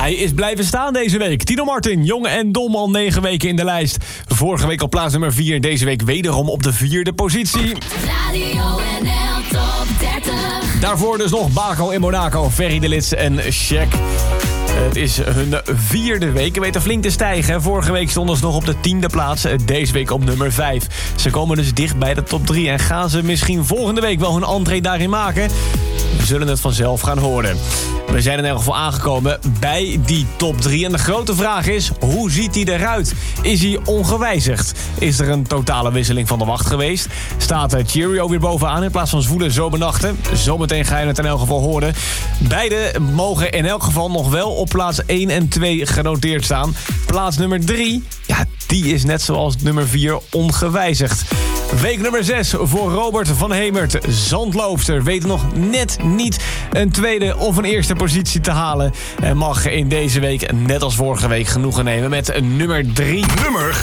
Hij is blijven staan deze week. Tino Martin, Jong en Dom al 9 weken in de lijst. Vorige week op plaats nummer 4. Deze week wederom op de 4e positie. Radio NL Top 30. Daarvoor dus nog Baco in Monaco, Ferry de Lits en Shaq. Het is hun 4e week. Je weet er flink te stijgen. Vorige week stonden ze nog op de 10e plaats. Deze week op nummer 5. Ze komen dus dicht bij de top 3. En gaan ze misschien volgende week wel hun entree daarin maken? We zullen het vanzelf gaan horen. We zijn in elk geval aangekomen bij die top 3. En de grote vraag is, hoe ziet hij eruit? Is hij ongewijzigd? Is er een totale wisseling van de wacht geweest? Staat Cheerio weer bovenaan in plaats van Zwoele Zomernachten? Zometeen ga je het in elk geval horen. Beide mogen in elk geval nog wel op plaats 1 en 2 genoteerd staan. Plaats nummer 3, ja, die is net zoals nummer 4 ongewijzigd. Week nummer 6 voor Robert van Hemert. Zandloopster weet nog net niet een tweede of een eerste positie te halen. En mag in deze week, net als vorige week, genoegen nemen met nummer 3. Nummer